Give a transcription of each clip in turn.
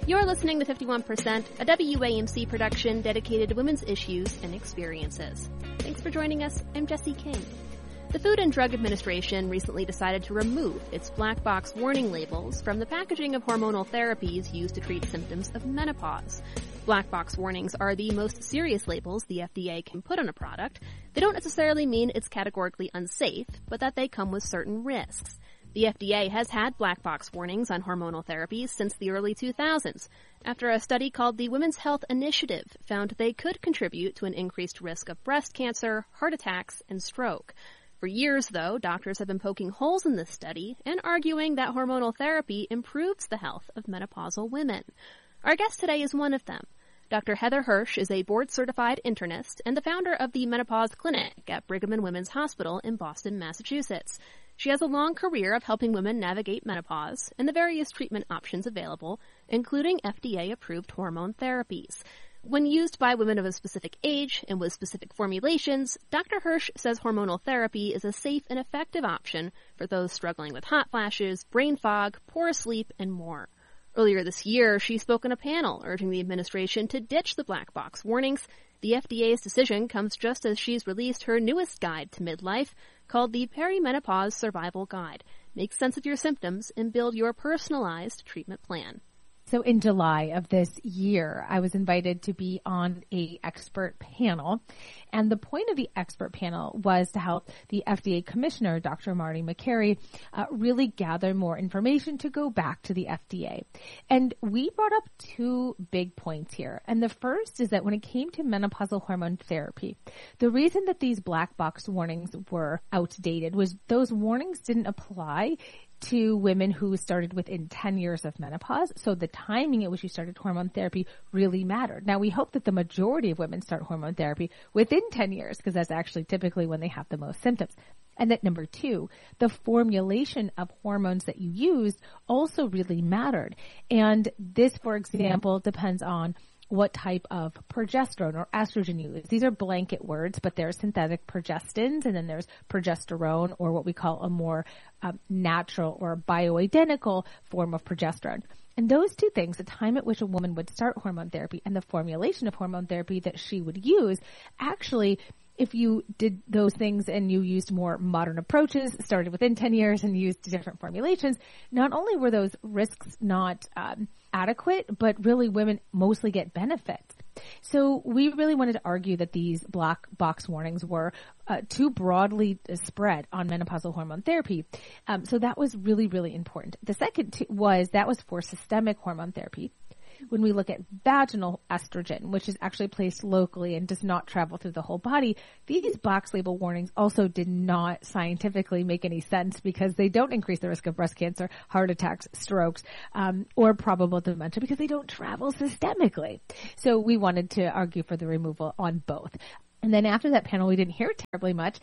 You're listening to 51%, a WAMC production dedicated to women's issues and experiences. Thanks for joining us. I'm Jesse King. The Food and Drug Administration recently decided to remove its black box warning labels from the packaging of hormonal therapies used to treat symptoms of menopause. Black box warnings are the most serious labels the FDA can put on a product. They don't necessarily mean it's categorically unsafe, but that they come with certain risks. The FDA has had black box warnings on hormonal therapies since the early 2000s, after a study called the Women's Health Initiative found they could contribute to an increased risk of breast cancer, heart attacks, and stroke. For years, though, doctors have been poking holes in this study and arguing that hormonal therapy improves the health of menopausal women. Our guest today is one of them. Dr. Heather Hirsch is a board-certified internist and the founder of the Menopause Clinic at Brigham and Women's Hospital in Boston, Massachusetts. She has a long career of helping women navigate menopause and the various treatment options available, including FDA-approved hormone therapies. When used by women of a specific age and with specific formulations, Dr. Hirsch says hormonal therapy is a safe and effective option for those struggling with hot flashes, brain fog, poor sleep, and more. Earlier this year, she spoke on a panel urging the administration to ditch the black box warnings. The FDA's decision comes just as she's released her newest guide to midlife, called the Perimenopause Survival Guide. Make sense of your symptoms and build your personalized treatment plan. So in July of this year, I was invited to be on a expert panel, and the point of the expert panel was to help the FDA commissioner, Dr. Marty Makary, really gather more information to go back to the FDA. And we brought up two big points here. And the first is that when it came to menopausal hormone therapy, the reason that these black box warnings were outdated was those warnings didn't apply to women who started within 10 years of menopause. So the timing at which you started hormone therapy really mattered. Now, we hope that the majority of women start hormone therapy within 10 years because that's actually typically when they have the most symptoms. And that number two, the formulation of hormones that you used also really mattered. And this, for example, depends on what type of progesterone or estrogen you use. These are blanket words, but there's synthetic progestins, and then there's progesterone, or what we call a more natural or bioidentical form of progesterone. And those two things, the time at which a woman would start hormone therapy and the formulation of hormone therapy that she would use, actually, if you did those things and you used more modern approaches, started within 10 years and used different formulations, not only were those risks not adequate, but really women mostly get benefits. So we really wanted to argue that these black box warnings were too broadly spread on menopausal hormone therapy. So that was really, really important. The second was for systemic hormone therapy. When we look at vaginal estrogen, which is actually placed locally and does not travel through the whole body, these box label warnings also did not scientifically make any sense because they don't increase the risk of breast cancer, heart attacks, strokes, or probable dementia because they don't travel systemically. So we wanted to argue for the removal on both. And then after that panel, we didn't hear terribly much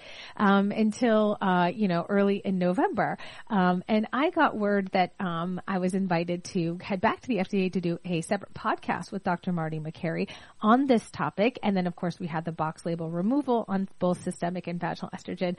until early in November. And I got word that I was invited to head back to the FDA to do a separate podcast with Dr. Marty Makary on this topic. And then, of course, we had the box label removal on both systemic and vaginal estrogen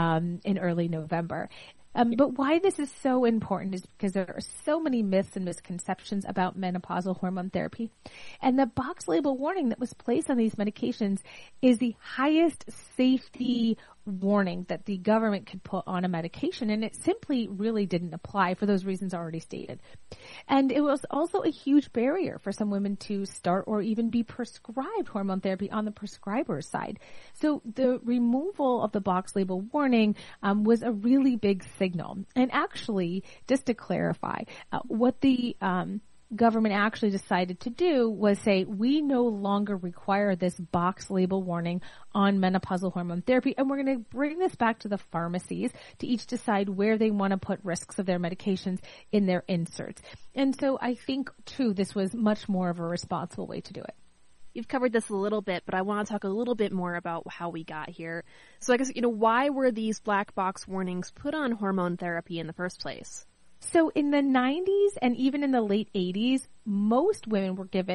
in early November. But why this is so important is because there are so many myths and misconceptions about menopausal hormone therapy. And the box label warning that was placed on these medications is the highest safety warning that the government could put on a medication, and it simply really didn't apply for those reasons already stated. And it was also a huge barrier for some women to start or even be prescribed hormone therapy on the prescriber's side. So the removal of the box label warning was a really big signal. And actually, just to clarify, what the government actually decided to do was say, we no longer require this box label warning on menopausal hormone therapy, and we're going to bring this back to the pharmacies to each decide where they want to put risks of their medications in their inserts. And so I think, too, this was much more of a responsible way to do it. You've covered this a little bit, but I want to talk a little bit more about how we got here. So I guess, why were these black box warnings put on hormone therapy in the first place? So in the 90s and even in the late 80s, most women were given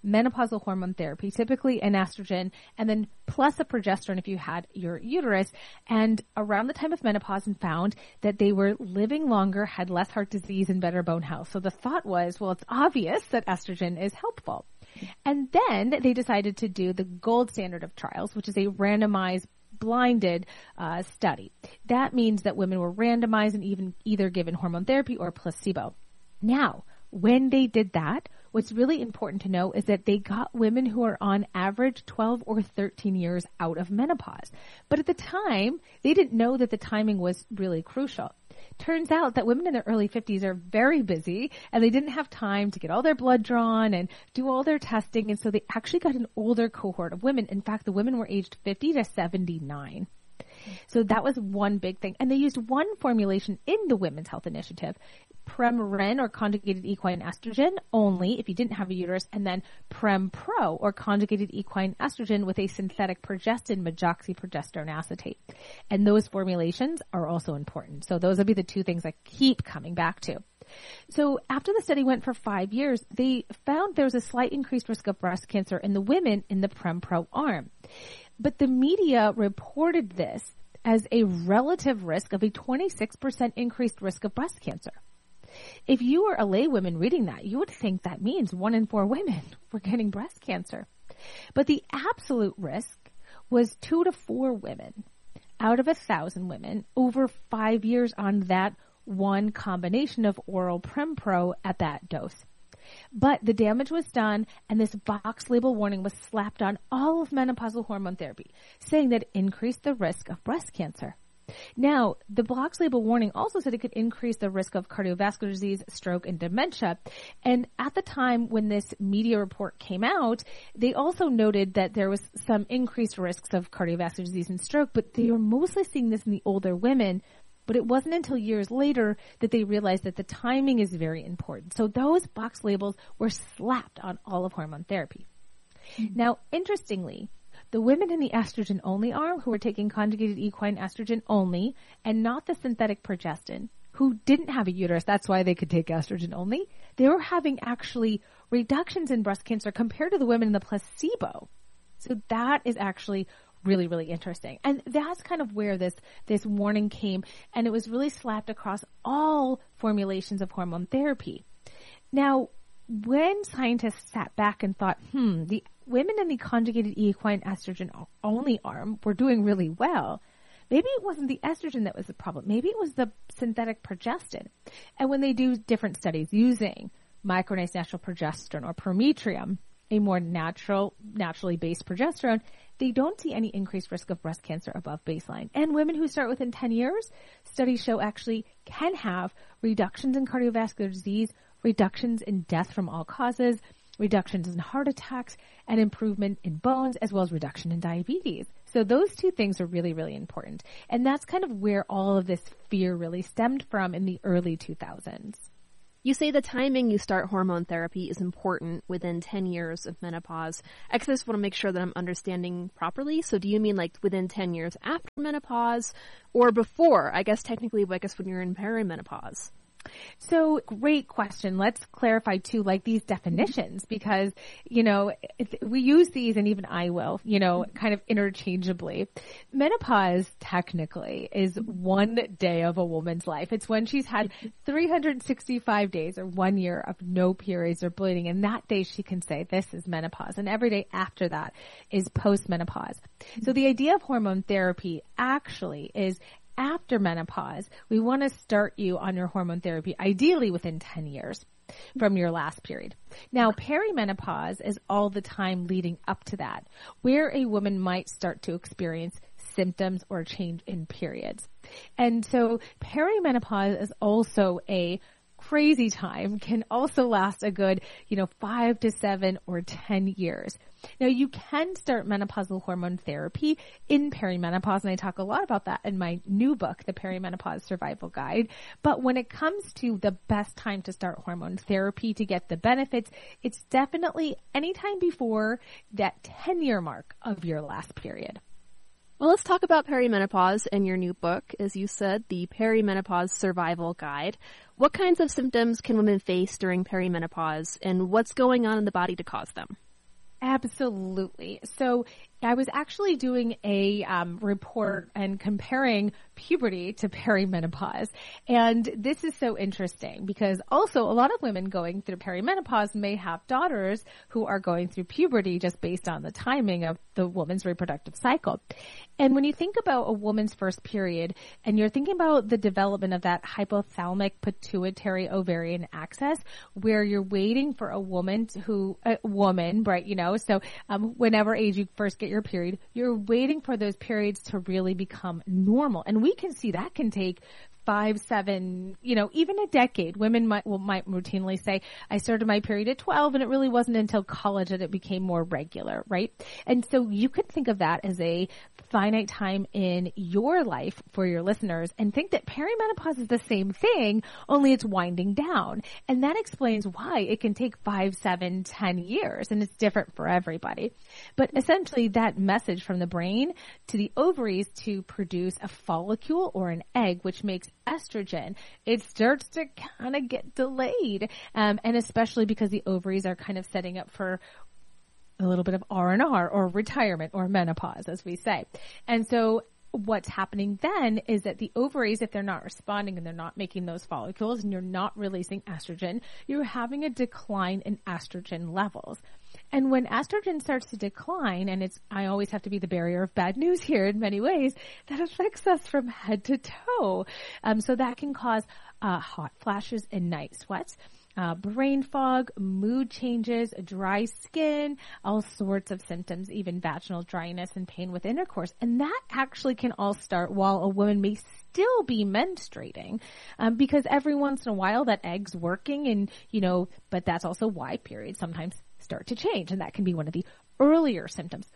menopausal hormone therapy, typically an estrogen, and then plus a progesterone if you had your uterus, and around the time of menopause, and found that they were living longer, had less heart disease, and better bone health. So the thought was, well, it's obvious that estrogen is helpful. And then they decided to do the gold standard of trials, which is a randomized blinded study. That means that women were randomized and even either given hormone therapy or placebo. Now, when they did that, what's really important to know is that they got women who are on average 12 or 13 years out of menopause. But at the time, they didn't know that the timing was really crucial. Turns out that women in their early 50s are very busy and they didn't have time to get all their blood drawn and do all their testing. And so they actually got an older cohort of women. In fact, the women were aged 50 to 79. So that was one big thing. And they used one formulation in the Women's Health Initiative, Prem-Ren or conjugated equine estrogen only if you didn't have a uterus, and then Prem-Pro or conjugated equine estrogen with a synthetic progestin, medroxyprogesterone acetate. And those formulations are also important. So those would be the two things I keep coming back to. So after the study went for 5 years, they found there was a slight increased risk of breast cancer in the women in the Prem-Pro arm. But the media reported this as a relative risk of a 26% increased risk of breast cancer. If you were a laywoman reading that, you would think that means 1 in 4 women were getting breast cancer. But the absolute risk was 2 to 4 women out of 1,000 women over 5 years on that one combination of oral Prem-Pro at that dose. But the damage was done, and this box label warning was slapped on all of menopausal hormone therapy, saying that it increased the risk of breast cancer. Now, the box label warning also said it could increase the risk of cardiovascular disease, stroke, and dementia. And at the time when this media report came out, they also noted that there was some increased risks of cardiovascular disease and stroke, but they were mostly seeing this in the older women. But it wasn't until years later that they realized that the timing is very important. So those box labels were slapped on all of hormone therapy. Mm-hmm. Now, interestingly, the women in the estrogen only arm who were taking conjugated equine estrogen only and not the synthetic progestin, who didn't have a uterus, that's why they could take estrogen only, they were having actually reductions in breast cancer compared to the women in the placebo. So that is actually really, really interesting. And that's kind of where this warning came, and it was really slapped across all formulations of hormone therapy. Now, when scientists sat back and thought, the women in the conjugated equine estrogen only arm were doing really well, maybe it wasn't the estrogen that was the problem. Maybe it was the synthetic progestin. And when they do different studies using micronized natural progesterone or Prometrium, a more naturally based progesterone, they don't see any increased risk of breast cancer above baseline. And women who start within 10 years, studies show actually can have reductions in cardiovascular disease, reductions in death from all causes, reductions in heart attacks, and improvement in bones, as well as reduction in diabetes. So those two things are really, really important. And that's kind of where all of this fear really stemmed from in the early 2000s. You say the timing you start hormone therapy is important within 10 years of menopause. I just want to make sure that I'm understanding properly. So do you mean like within 10 years after menopause or before? I guess technically, when you're in perimenopause. So great question. Let's clarify too, like these definitions, because, we use these, and even I will, kind of interchangeably. Menopause technically is one day of a woman's life. It's when she's had 365 days or 1 year of no periods or bleeding. And that day she can say this is menopause. And every day after that is postmenopause. So the idea of hormone therapy actually is after menopause, we want to start you on your hormone therapy, ideally within 10 years from your last period. Now, perimenopause is all the time leading up to that, where a woman might start to experience symptoms or change in periods. And so perimenopause is also a crazy time, can also last a good, 5 to 7 or 10 years. Now, you can start menopausal hormone therapy in perimenopause, and I talk a lot about that in my new book, The Perimenopause Survival Guide. But when it comes to the best time to start hormone therapy to get the benefits, it's definitely anytime before that 10-year mark of your last period. Well, let's talk about perimenopause and your new book, as you said, The Perimenopause Survival Guide. What kinds of symptoms can women face during perimenopause, and what's going on in the body to cause them? Absolutely. So I was actually doing a report and comparing puberty to perimenopause. And this is so interesting because also a lot of women going through perimenopause may have daughters who are going through puberty just based on the timing of the woman's reproductive cycle. And when you think about a woman's first period and you're thinking about the development of that hypothalamic pituitary ovarian axis where you're waiting for a woman right, so whenever age you first get your period, you're waiting for those periods to really become normal. And we can see that can take 5, 7, even a decade. Women might routinely say, I started my period at 12 and it really wasn't until college that it became more regular, right? And so you could think of that as a finite time in your life for your listeners and think that perimenopause is the same thing, only it's winding down. And that explains why it can take 5, 7, 10 years and it's different for everybody. But essentially that message from the brain to the ovaries to produce a follicle or an egg, which makes estrogen, it starts to kind of get delayed. And especially because the ovaries are kind of setting up for a little bit of R&R or retirement or menopause, as we say. And so what's happening then is that the ovaries, if they're not responding and they're not making those follicles and you're not releasing estrogen, you're having a decline in estrogen levels. And when estrogen starts to decline, and I always have to be the bearer of bad news here in many ways, that affects us from head to toe. So that can cause hot flashes and night sweats, brain fog, mood changes, dry skin, all sorts of symptoms, even vaginal dryness and pain with intercourse. And that actually can all start while a woman may still be menstruating, because every once in a while that egg's working and, but that's also why periods sometimes start to change. And that can be one of the earlier symptoms.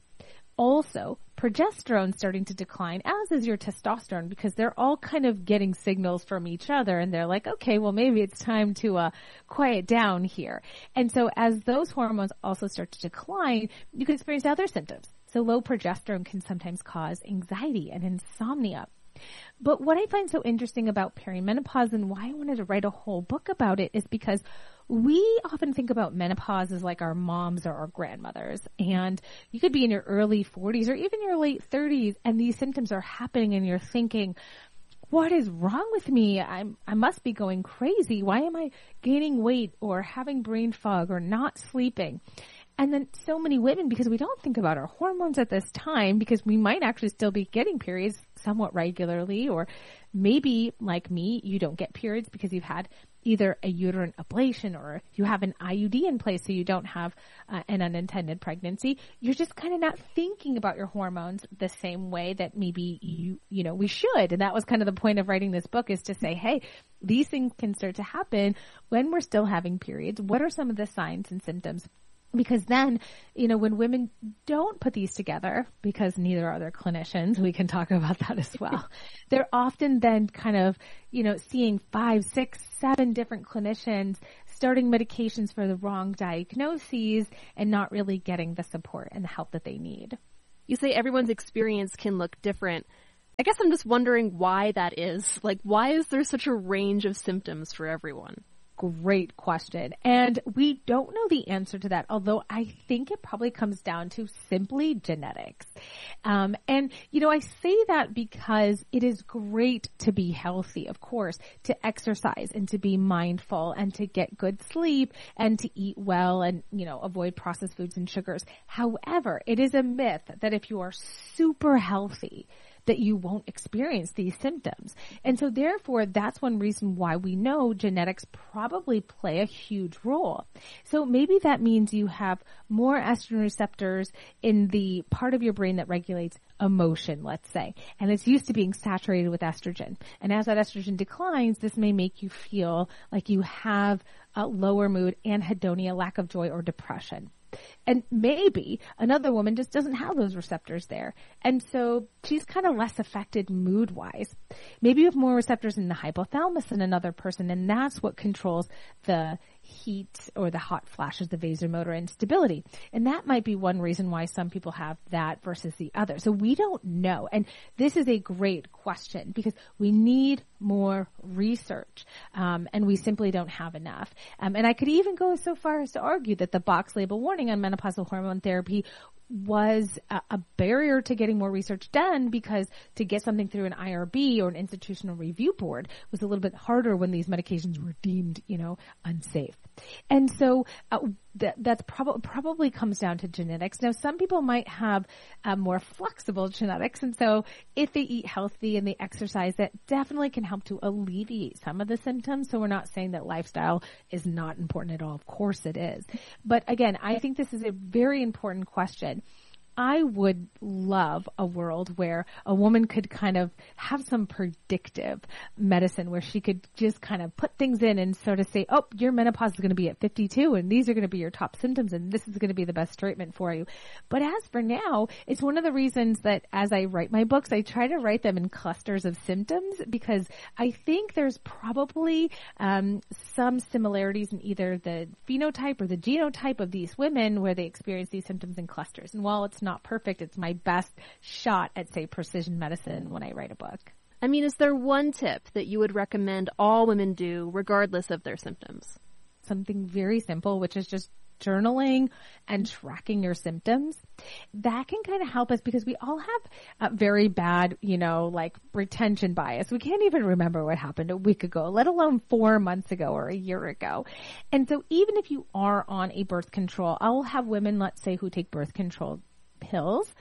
Also, progesterone starting to decline, as is your testosterone, because they're all kind of getting signals from each other and they're like, okay, well, maybe it's time to quiet down here. And so as those hormones also start to decline, you can experience other symptoms. So low progesterone can sometimes cause anxiety and insomnia. But what I find so interesting about perimenopause and why I wanted to write a whole book about it is because we often think about menopause as like our moms or our grandmothers. And you could be in your early 40s or even your late 30s and these symptoms are happening and you're thinking, what is wrong with me? I must be going crazy. Why am I gaining weight or having brain fog or not sleeping? And then so many women, because we don't think about our hormones at this time, because we might actually still be getting periods somewhat regularly, or maybe like me, you don't get periods because you've had either a uterine ablation or you have an IUD in place so you don't have an unintended pregnancy. You're just kind of not thinking about your hormones the same way that maybe we should. And that was kind of the point of writing this book, is to say, hey, these things can start to happen when we're still having periods. What are some of the signs and symptoms? Because then, when women don't put these together, because neither are their clinicians, we can talk about that as well. They're often then kind of, seeing 5, 6, 7 different clinicians, starting medications for the wrong diagnoses and not really getting the support and the help that they need. You say everyone's experience can look different. I guess I'm just wondering why that is. Like, why is there such a range of symptoms for everyone? Great question. And we don't know the answer to that, although I think it probably comes down to simply genetics. And I say that because it is great to be healthy, of course, to exercise and to be mindful and to get good sleep and to eat well and, avoid processed foods and sugars. However, it is a myth that if you are super healthy, that you won't experience these symptoms. And so therefore, that's one reason why we know genetics probably play a huge role. So maybe that means you have more estrogen receptors in the part of your brain that regulates emotion, let's say, and it's used to being saturated with estrogen. And as that estrogen declines, this may make you feel like you have a lower mood, anhedonia, lack of joy, or depression. And maybe another woman just doesn't have those receptors there. And so she's kind of less affected mood-wise. Maybe you have more receptors in the hypothalamus than another person, and that's what controls the heat or the hot flashes, the vasomotor instability. And that might be one reason why some people have that versus the other. So we don't know. And this is a great question because we need more research. And we simply don't have enough. And I could even go so far as to argue that the box label warning on menopausal hormone therapy was a barrier to getting more research done because to get something through an IRB or an institutional review board was a little bit harder when these medications were deemed, unsafe. And so that's probably comes down to genetics. Now, some people might have more flexible genetics, and so if they eat healthy and they exercise, that definitely can help to alleviate some of the symptoms. So we're not saying that lifestyle is not important at all. Of course it is. But again, I think this is a very important question. I would love a world where a woman could kind of have some predictive medicine where she could just kind of put things in and sort of say, oh, your menopause is going to be at 52 and these are going to be your top symptoms and this is going to be the best treatment for you. But as for now, it's one of the reasons that as I write my books, I try to write them in clusters of symptoms because I think there's probably some similarities in either the phenotype or the genotype of these women where they experience these symptoms in clusters. And while it's not perfect, it's my best shot at, say, precision medicine when I write a book. I mean, is there one tip that you would recommend all women do regardless of their symptoms? Something very simple, which is just journaling and tracking your symptoms. That can kind of help us because we all have a very bad, retention bias. We can't even remember what happened a week ago, let alone 4 months ago or a year ago. And so even if you are on a birth control, I'll have women, let's say, who take birth control pills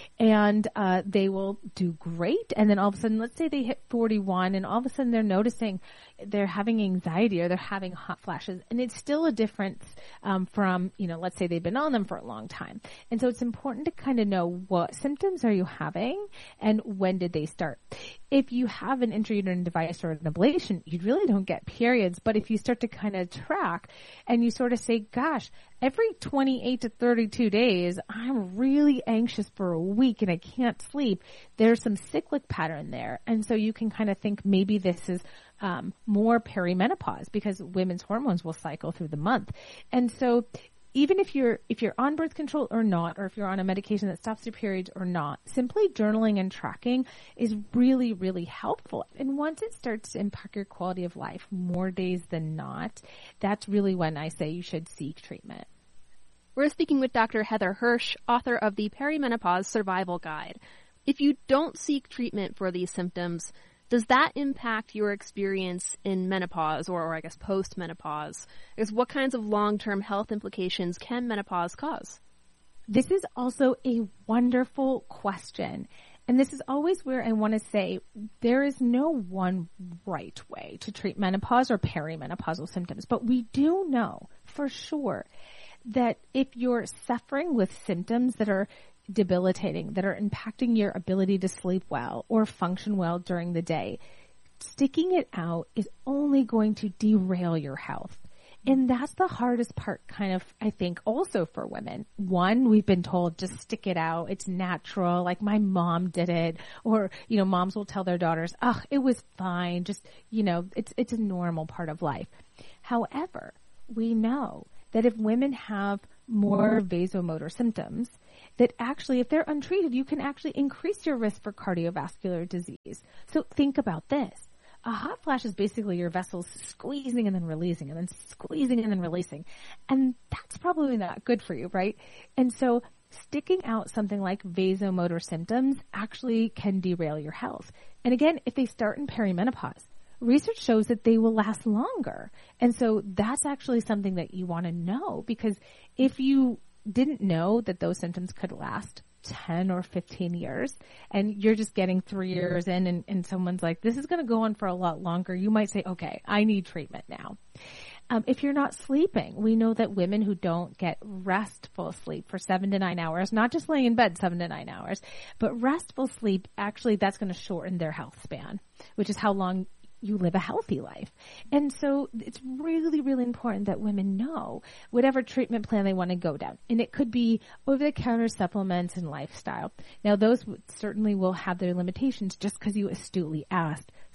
and they will do great. And then all of a sudden, let's say they hit 41 and all of a sudden they're noticing they're having anxiety or they're having hot flashes. And it's still a difference from, let's say they've been on them for a long time. And so it's important to kind of know what symptoms are you having and when did they start. If you have an intrauterine device or an ablation, you really don't get periods. But if you start to kind of track and you sort of say, gosh, every 28 to 32 days, I'm really anxious for a week and I can't sleep, there's some cyclic pattern there. And so you can kind of think maybe this is more perimenopause because women's hormones will cycle through the month. And so even if you're on birth control or not, or if you're on a medication that stops your periods or not, simply journaling and tracking is really, really helpful. And once it starts to impact your quality of life more days than not, that's really when I say you should seek treatment. We're speaking with Dr. Heather Hirsch, author of the Perimenopause Survival Guide. If you don't seek treatment for these symptoms, does that impact your experience in menopause or I guess post-menopause? What kinds of long-term health implications can menopause cause? This is also a wonderful question. And this is always where I want to say there is no one right way to treat menopause or perimenopausal symptoms. But we do know for sure that if you're suffering with symptoms that are debilitating, that are impacting your ability to sleep well or function well during the day, sticking it out is only going to derail your health. And that's the hardest part kind of, I think, also for women. One, we've been told just stick it out. It's natural. Like my mom did it. Or, moms will tell their daughters, oh, it was fine. Just, it's a normal part of life. However, we know that if women have more vasomotor symptoms, that actually, if they're untreated, you can actually increase your risk for cardiovascular disease. So think about this. A hot flash is basically your vessels squeezing and then releasing and then squeezing and then releasing. And that's probably not good for you, right? And so sticking out something like vasomotor symptoms actually can derail your health. And again, if they start in perimenopause, research shows that they will last longer. And so that's actually something that you want to know, because if you didn't know that those symptoms could last 10 or 15 years and you're just getting 3 years in and someone's like, this is going to go on for a lot longer, you might say, okay, I need treatment now. If you're not sleeping, we know that women who don't get restful sleep for 7 to 9 hours, not just laying in bed 7 to 9 hours, but restful sleep, actually that's going to shorten their health span, which is how long you live a healthy life. And so it's really, really important that women know whatever treatment plan they want to go down. And it could be over-the-counter supplements and lifestyle. Now, those certainly will have their limitations just because you astutely asked.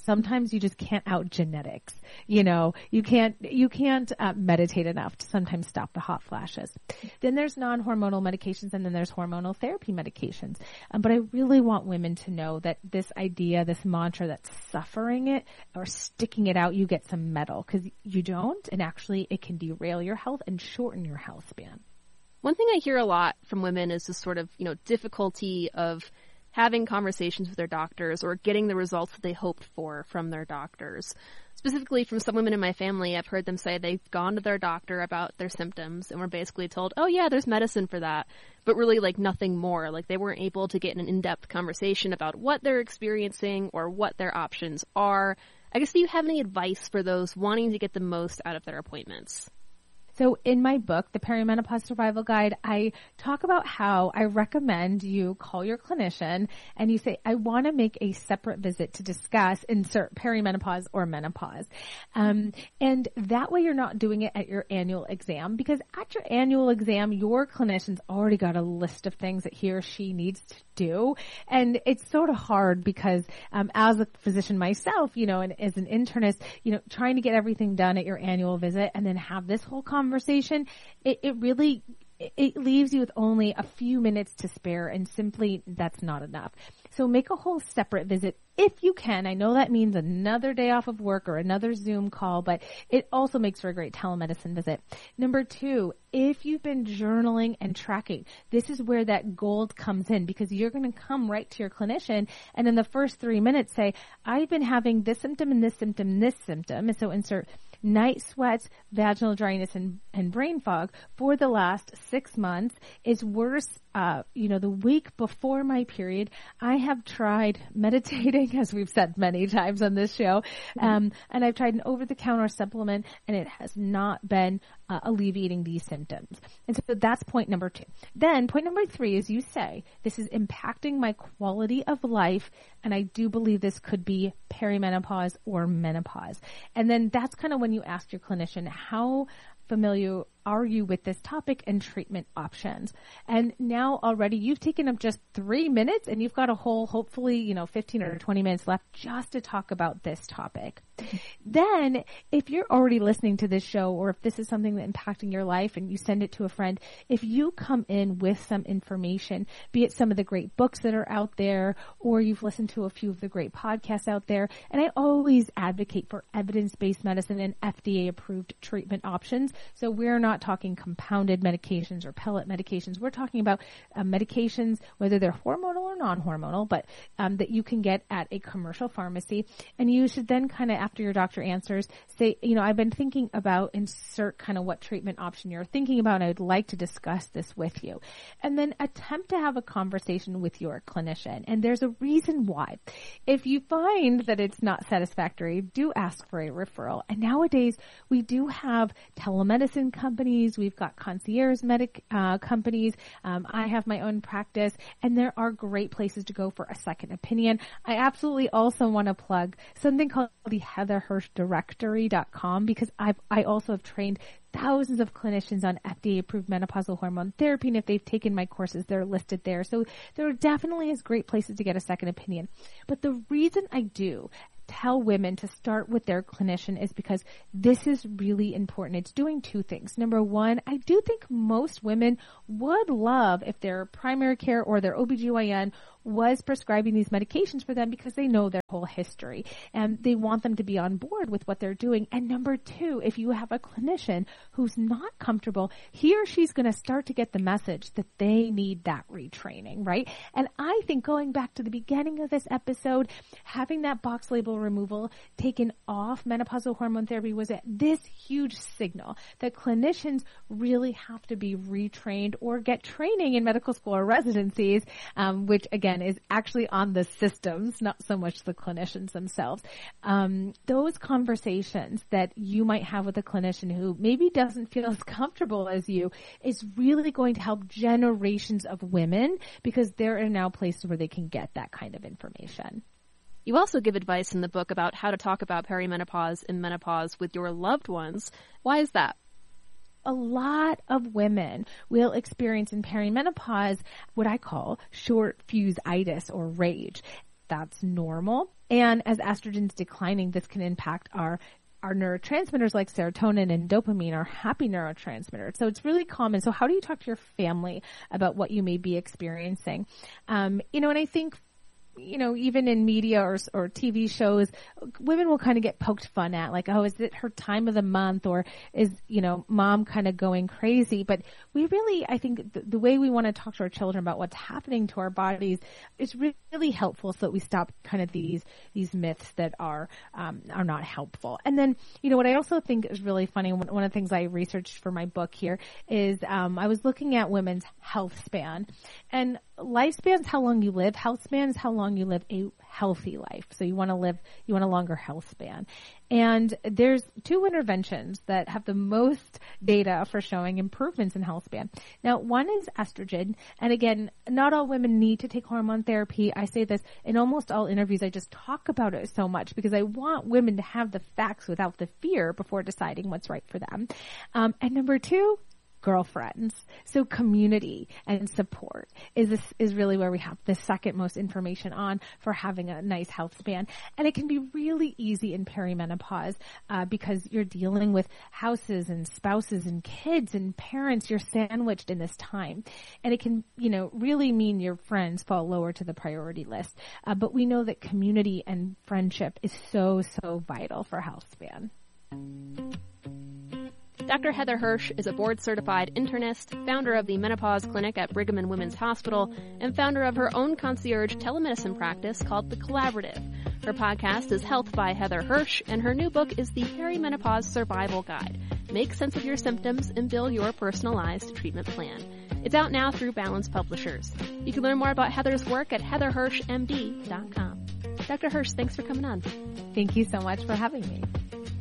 sometimes you just can't out genetics. You can't meditate enough to sometimes stop the hot flashes. Then there's non-hormonal medications, and then there's hormonal therapy medications. But I really want women to know that this idea, this mantra that suffering it or sticking it out, you get some medal, because you don't, and actually it can derail your health and shorten your health span. One thing I hear a lot from women is this sort of, difficulty of having conversations with their doctors or getting the results that they hoped for from their doctors. Specifically from some women in my family, I've heard them say they've gone to their doctor about their symptoms and were basically told, oh yeah, there's medicine for that, but really nothing more. They weren't able to get an in-depth conversation about what they're experiencing or what their options are. I guess, do you have any advice for those wanting to get the most out of their appointments? So in my book, The Perimenopause Survival Guide, I talk about how I recommend you call your clinician and you say, I want to make a separate visit to discuss, insert perimenopause or menopause. And that way you're not doing it at your annual exam, because at your annual exam, your clinician's already got a list of things that he or she needs to do. And it's sort of hard because as a physician myself, and as an internist, trying to get everything done at your annual visit and then have this whole conversation, it leaves you with only a few minutes to spare, and simply that's not enough. So make a whole separate visit if you can. I know that means another day off of work or another Zoom call, but it also makes for a great telemedicine visit. Number 2, if you've been journaling and tracking, this is where that gold comes in, because you're going to come right to your clinician and in the first 3 minutes say, I've been having this symptom and this symptom and this symptom. And so insert night sweats, vaginal dryness, and brain fog for the last 6 months. Is worse, the week before my period, I have tried meditating, as we've said many times on this show, and I've tried an over-the-counter supplement, and it has not been alleviating these symptoms. And so that's point number 2. Then point number 3 is you say, this is impacting my quality of life, and I do believe this could be perimenopause or menopause. And then that's kind of when you ask your clinician, how familiar are you with this topic and treatment options? And now already you've taken up just 3 minutes and you've got a whole, hopefully, 15 or 20 minutes left just to talk about this topic. Then if you're already listening to this show, or if this is something that's impacting your life and you send it to a friend, if you come in with some information, be it some of the great books that are out there, or you've listened to a few of the great podcasts out there, and I always advocate for evidence-based medicine and FDA-approved treatment options. So we're not talking compounded medications or pellet medications. We're talking about medications, whether they're hormonal or non-hormonal, but that you can get at a commercial pharmacy. And you should then kind of, after your doctor answers, say, I've been thinking about, insert kind of what treatment option you're thinking about, and I would like to discuss this with you. And then attempt to have a conversation with your clinician. And there's a reason why. If you find that it's not satisfactory, do ask for a referral. And nowadays, we do have telemedicine companies. We've got concierge companies. I have my own practice, and there are great places to go for a second opinion. I absolutely also want to plug something called the HeatherHirschDirectory.com, because I also have trained thousands of clinicians on FDA-approved menopausal hormone therapy, and if they've taken my courses, they're listed there. So there definitely is great places to get a second opinion. But the reason I do tell women to start with their clinician is because this is really important. It's doing 2 things. Number 1, I do think most women would love if their primary care or their OBGYN was prescribing these medications for them, because they know their whole history and they want them to be on board with what they're doing. And number 2, if you have a clinician who's not comfortable, he or she's going to start to get the message that they need that retraining, right? And I think, going back to the beginning of this episode, having that box label removal taken off menopausal hormone therapy was this huge signal that clinicians really have to be retrained or get training in medical school or residencies, which again is actually on the systems, not so much the clinicians themselves. Those conversations that you might have with a clinician who maybe doesn't feel as comfortable as you is really going to help generations of women, because they're in now places where they can get that kind of information. You also give advice in the book about how to talk about perimenopause and menopause with your loved ones. Why is that? A lot of women will experience in perimenopause what I call short fuse-itis or rage. that's normal. And as estrogen's declining, this can impact our neurotransmitters like serotonin and dopamine, our happy neurotransmitters. So it's really common. So how do you talk to your family about what you may be experiencing? And I think, even in media or TV shows, women will kind of get poked fun at, like, oh, is it her time of the month, or is, mom kind of going crazy? But we really, I think the way we want to talk to our children about what's happening to our bodies is really helpful, so that we stop kind of these myths that are not helpful. And then, what I also think is really funny, one of the things I researched for my book here is, I was looking at women's health span, and lifespan is how long you live. Health span is how long you live a healthy life. So you want a longer health span. And there's 2 interventions that have the most data for showing improvements in health span. Now, one is estrogen. And again, not all women need to take hormone therapy. I say this in almost all interviews. I just talk about it so much because I want women to have the facts without the fear before deciding what's right for them. And number 2, girlfriends. So community and support is really where we have the second most information on for having a nice health span. And it can be really easy in perimenopause because you're dealing with houses and spouses and kids and parents. You're sandwiched in this time. And it can, really mean your friends fall lower to the priority list. But we know that community and friendship is so, so vital for health span. Dr. Heather Hirsch is a board-certified internist, founder of the Menopause Clinic at Brigham and Women's Hospital, and founder of her own concierge telemedicine practice called The Collaborative. Her podcast is Health by Heather Hirsch, and her new book is The Perimenopause Survival Guide. Make sense of your symptoms and build your personalized treatment plan. It's out now through Balance Publishers. You can learn more about Heather's work at heatherhirschmd.com. Dr. Hirsch, thanks for coming on. Thank you so much for having me.